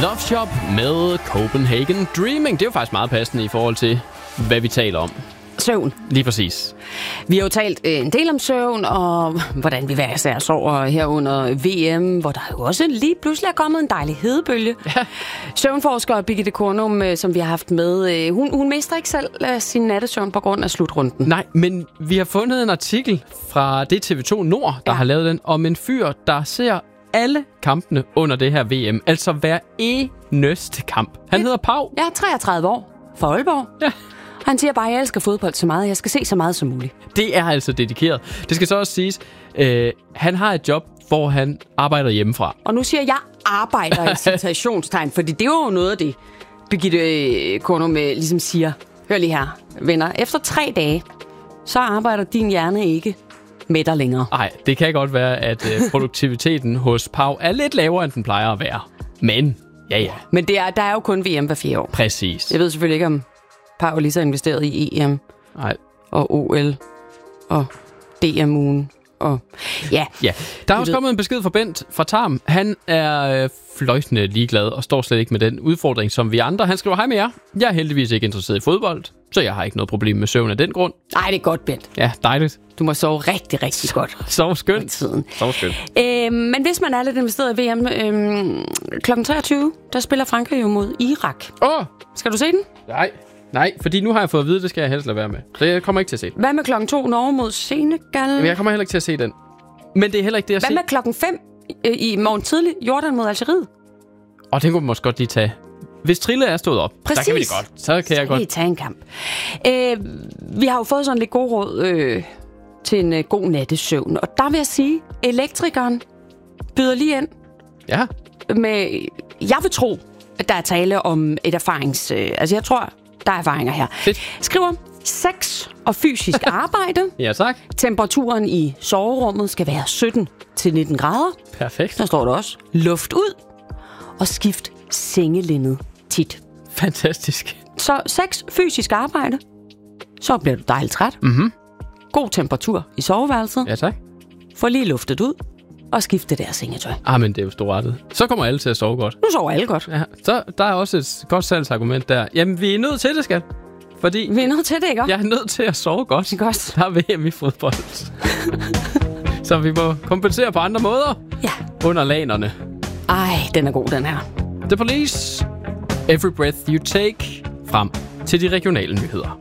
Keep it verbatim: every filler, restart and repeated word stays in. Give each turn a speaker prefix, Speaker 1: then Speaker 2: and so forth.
Speaker 1: Love Shop med Copenhagen Dreaming. Det er jo faktisk meget passende i forhold til, hvad vi taler om.
Speaker 2: Søvn.
Speaker 1: Lige præcis.
Speaker 2: Vi har jo talt en del om søvn, og hvordan vi hver især sover her under V M, hvor der jo også lige pludselig er kommet en dejlig hedebølge. Ja. Søvnforsker Birgitte Kornum, som vi har haft med, hun, hun mister ikke selv sin nattesøvn på grund af slutrunden.
Speaker 1: Nej, men vi har fundet en artikel fra det T V to Nord, der ja. har lavet den, om en fyr, der ser alle kampene under det her V M. Altså hver eneste kamp. Han ja. hedder Pau.
Speaker 2: Ja, treogtredive år. For Aalborg. Ja. Han siger bare, at jeg elsker fodbold så meget, jeg skal se så meget som muligt.
Speaker 1: Det er altså dedikeret. Det skal så også siges, øh, han har et job, hvor han arbejder hjemmefra.
Speaker 2: Og nu siger jeg arbejder i citationstegn, fordi det er jo noget af det, Birgitte Kornum ligesom siger. Hør lige her, venner. Efter tre dage, så arbejder din hjerne ikke med dig længere.
Speaker 1: Nej, det kan godt være, at øh, produktiviteten hos Pau er lidt lavere, end den plejer at være. Men, ja ja.
Speaker 2: Men det er, der er jo kun V M hver fire år.
Speaker 1: Præcis.
Speaker 2: Jeg ved selvfølgelig ikke, om Pau lige så investeret i E M.
Speaker 1: Nej.
Speaker 2: Og O L og D M-ugen. Og ja.
Speaker 1: ja. Der er også ved. kommet en besked fra Bent fra Tarm. Han er øh, fløjtende ligeglad og står slet ikke med den udfordring, som vi andre. Han skriver, hej med jer. Jeg er heldigvis ikke interesseret i fodbold, så jeg har ikke noget problem med søvn af den grund.
Speaker 2: Nej, det er godt, Bent.
Speaker 1: Ja, dejligt.
Speaker 2: Du må sove rigtig, rigtig
Speaker 1: så,
Speaker 2: godt.
Speaker 1: Sov skønt. Sov skønt.
Speaker 2: Øh, men hvis man er lidt investeret i V M, øh, klokken treogtyve, der spiller Frankrig jo mod Irak.
Speaker 1: Åh! Oh.
Speaker 2: Skal du se den?
Speaker 1: Nej. Nej, fordi nu har jeg fået at vide, det skal jeg helst lade være med. Så jeg kommer ikke til at se den.
Speaker 2: Hvad med klokken to, Norge mod Senegal?
Speaker 1: Men jeg kommer heller ikke til at se den. Men det er heller ikke det, jeg
Speaker 2: Hvad
Speaker 1: se.
Speaker 2: med klokken fem i morgen tidlig, Jordan mod Algeriet?
Speaker 1: Og den kunne man måske godt lige tage. Hvis Trille er stået op,
Speaker 2: præcis.
Speaker 1: så kan vi det godt. Så kan så jeg godt.
Speaker 2: Så tage en kamp. Øh, vi har jo fået sådan lidt god råd øh, til en øh, god nattesøvn. Og der vil jeg sige, elektrikeren byder lige ind.
Speaker 1: Ja.
Speaker 2: Med, jeg vil tro, at der er tale om et erfarings... Øh, altså jeg tror, der er erfaringer her.
Speaker 1: Fedt.
Speaker 2: Skriver sex og fysisk arbejde.
Speaker 1: Ja, tak.
Speaker 2: Temperaturen i soverummet skal være sytten til nitten grader.
Speaker 1: Perfekt.
Speaker 2: Der står der også. Luft ud. Og skift sengelinned tit.
Speaker 1: Fantastisk.
Speaker 2: Så sex, fysisk arbejde. Så bliver du dejligt træt.
Speaker 1: Mhm.
Speaker 2: God temperatur i soveværelset.
Speaker 1: Ja, tak.
Speaker 2: Få lige luftet ud. Og skifte det der sengetøj.
Speaker 1: Ah, men det er jo storrettet. Så kommer alle til at sove godt.
Speaker 2: Nu sover alle godt.
Speaker 1: Ja, så der er også et godt salgsargument der. Jamen, vi er nødt til det, skat. Fordi
Speaker 2: vi er nødt til det, ikke?
Speaker 1: Jeg er nødt til at sove godt.
Speaker 2: Godt.
Speaker 1: Der er V M i fodbold. Så vi må kompensere på andre måder.
Speaker 2: Ja.
Speaker 1: Under lanerne.
Speaker 2: Ej, den er god, den her.
Speaker 1: The Police. Every Breath You Take. Frem til de regionale nyheder.